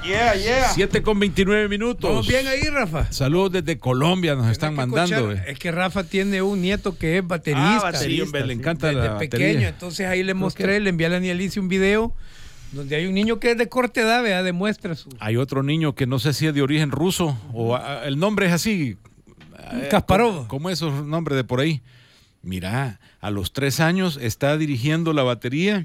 Yeah. 7:29. ¿Vamos bien ahí, Rafa? Saludos desde Colombia, nos están mandando. Es que Rafa tiene un nieto que es baterista. Sí, hombre, le encanta desde la pequeño, batería. entonces ahí le mostré, le envié a la Nielice un video donde hay un niño que es de corta edad, ¿verdad? Demuestra su... Hay otro niño que no sé si es de origen ruso o el nombre es así. Kasparov. Como esos nombres de por ahí. Mira, a los 3 años está dirigiendo la batería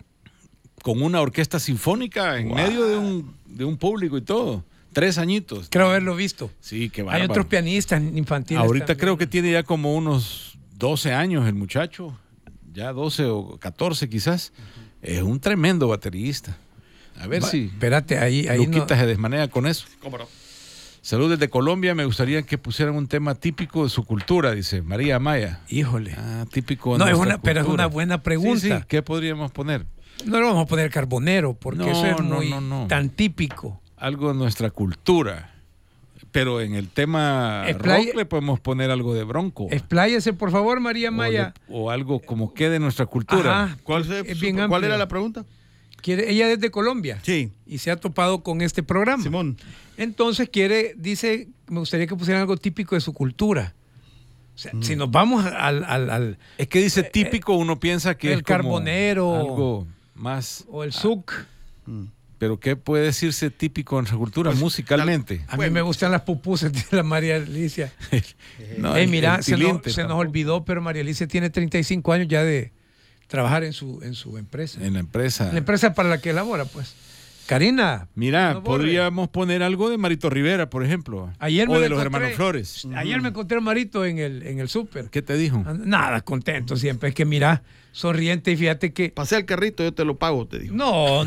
con una orquesta sinfónica en medio de un público y todo. 3 añitos. Creo haberlo visto. Sí, qué bárbaro. Hay otros pianistas infantiles. Ahorita también. creo que tiene ya como unos 12 años el muchacho. Ya 12 o 14 quizás. Es un tremendo baterista. A ver si Espérate, ahí Luquita no... se desmanea con eso. ¿Cómo no? Saludos desde Colombia. Me gustaría que pusieran un tema típico de su cultura, dice María Amaya. Híjole. Típico de No, nuestra pero es cultura. una buena pregunta. Sí, ¿qué podríamos poner? No lo vamos a poner carbonero, porque No, eso es no, muy no. tan típico. Algo de nuestra cultura. Pero en el tema Explaya- rock le podemos poner algo de Bronco. Expláyese, por favor, María Maya. O algo como que de nuestra cultura. Ajá, ¿Cuál es bien amplio. era la pregunta? Ella es de Colombia. Sí. Y se ha topado con este programa. Simón. Entonces dice, me gustaría que pusieran algo típico de su cultura. O sea, si nos vamos al Es que dice típico, uno piensa que el es como carbonero. algo más. o el zouk. Pero ¿qué puede decirse típico de nuestra cultura Pues, musicalmente? A mí me gustan las pupusas de la María Alicia. No, Mira, el se tilinte nos tampoco. olvidó, pero María Alicia tiene 35 años ya de trabajar en su empresa. En la empresa. La empresa para la que elabora, pues. Karina. Mira, no borre. podríamos poner algo de Marito Rivera, por ejemplo. Ayer o me de lo los encontré. hermanos Flores. Ayer me encontré a Marito en el súper. ¿Qué te dijo? Nada, contento siempre. Es que mira, sonriente y fíjate que... Pasé al carrito, yo te lo pago, te digo. No,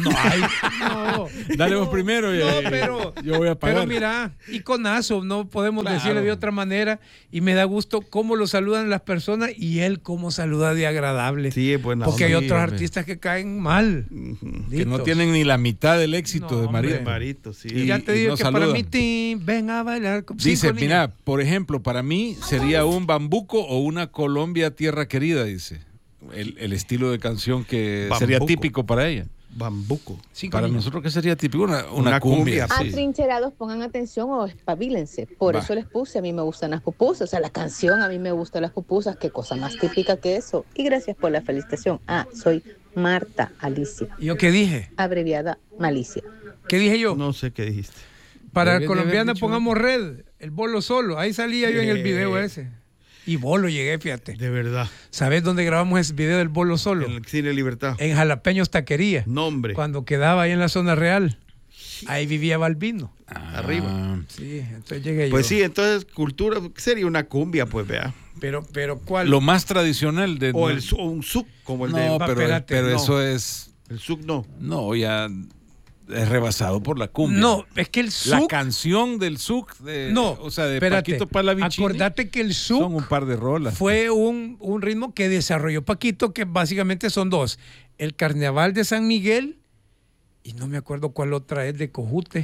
no. Dale vos primero y pero yo voy a pagar. Pero mira, iconazo, no podemos Claro. decirle de otra manera. Y me da gusto cómo lo saludan las personas y él cómo saluda de agradable. Sí, es buena Porque hay onda. otros hombre. artistas que caen mal. Que no tienen ni la mitad del éxito No, de hombre. Marito. Marito, sí. Y- Ya te digo no que para saludan. mí, Tim, ven a bailar. Dice, cinco mira, niñas. por ejemplo, para mí sería un Bambuco o una Colombia Tierra Querida, dice. El estilo de canción que sería Bambuco. típico para ella. Bambuco. Cinco Para niñas. nosotros, ¿qué sería típico? Una Una cumbia. cumbia. Sí. Atrincherados, pongan atención o espabilense. Por Va. eso les puse, a mí me gustan las pupusas. O sea, la canción, a mí me gustan las pupusas. Qué cosa más típica que eso. Y gracias por la felicitación. Soy Marta Alicia, ¿Y yo qué dije? abreviada Malicia. ¿Qué dije yo? No sé qué dijiste. Para Debería de haber colombiana dicho pongamos red, el bolo solo. Ahí salía yo en el video ese. Y bolo llegué, fíjate. De verdad. ¿Sabes dónde grabamos ese video del bolo solo? En el Cine Libertad. En Jalapeños Taquería. Nombre. Cuando quedaba ahí en la zona real. Ahí vivía Balbino. Arriba. Sí, entonces llegué yo. Pues sí, entonces cultura sería una cumbia, pues vea. Pero ¿cuál? Lo más tradicional de... O un zouk, como el No, de... espérate, pero no. eso es... El zouk no. No, ya es rebasado por la cumbia. No, es que el La zouk... canción del zouk, No, o sea, de espérate. Paquito Palavicini, Acordate que el son zouk un par de rolas. fue un ritmo que desarrolló Paquito, que básicamente son dos. El Carnaval de San Miguel, y no me acuerdo cuál otra es, de Cojute.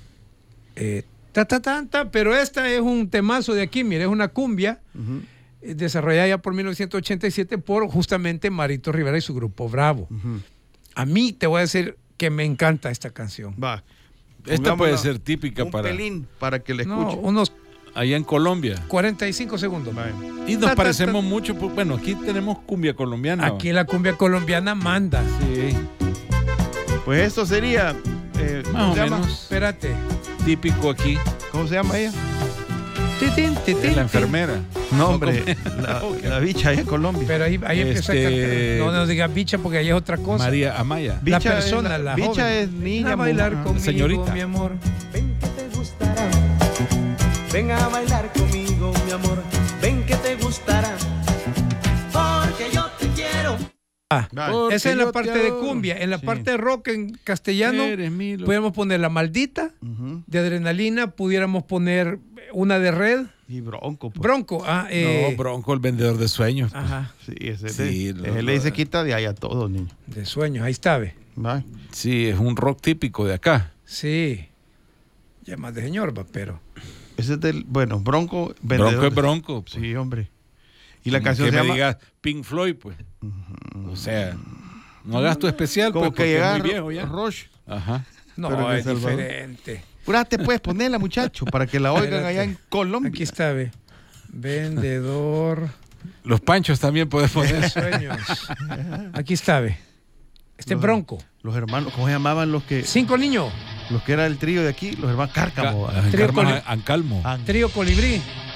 Pero esta es un temazo de aquí, mire, es una cumbia desarrollada ya por 1987 por justamente Marito Rivera y su grupo Bravo. A mí te voy a decir que me encanta esta canción. Va. Esta puede Pongámosla ser típica un para pelín para que le No, escuche. unos allá en Colombia. 45 segundos. Vale. Y nos parecemos mucho, bueno, aquí tenemos cumbia colombiana. Aquí la cumbia colombiana manda. Sí, Pues esto sería... más o ¿cómo se llama? menos Espérate. típico aquí. ¿Cómo se llama ella? Titín, Es titín, la enfermera. No, hombre. La bicha allá en Colombia. Pero ahí empieza a Este- cantar. No digas bicha porque ahí es otra cosa. María Amaya. La Bicha persona, es la bicha joven. es niña, Ven a bailar mujer. conmigo, Señorita. mi amor. Ven que te gustará. Ven a bailar conmigo, mi amor. Ven que te gustará. Porque yo te quiero. Vale. Porque Esa es la yo te parte de adoro. cumbia. En la Sí. parte de rock en castellano, Eres mi lo- pudiéramos poner La Maldita, Ujú. de Adrenalina, pudiéramos poner una de Red, Y Bronco. Pues. Bronco. No, Bronco, el vendedor de sueños. Ajá, Sí, ese Sí, ese le dice quita de ahí a todos, niño. de sueños, ahí está, ve. Va. Sí, es un rock típico de acá. Sí. Ya más de señor, va, pero. Ese es del, bueno, Bronco. vendedor Bronco es de- Bronco. pues. Sí, hombre. Y la canción que se me llama... digas Pink Floyd, pues. O sea, no hagas tu especial, Como pues, que porque es llega muy viejo ya. Rush. Ajá. No, Pero en El es Salvador. diferente. Curate, puedes ponerla, muchacho, para que la oigan allá en Colombia. Aquí está, ve. Vendedor Los panchos también puedes de poner. sueños. Aquí está, ve. Bronco. Los hermanos, ¿cómo se llamaban los que 5 niños. era el trío de aquí? Los hermanos Cárcamo. Trío Ancalmo. Ah, Trío Colibrí.